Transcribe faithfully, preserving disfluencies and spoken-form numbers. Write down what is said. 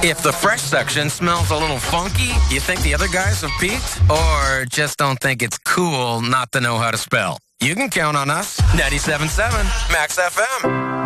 If the fresh section smells a little funky, you think the other guys have peaked? Or just don't think it's cool not to know how to spell? You can count on us. ninety-seven point seven Max F M.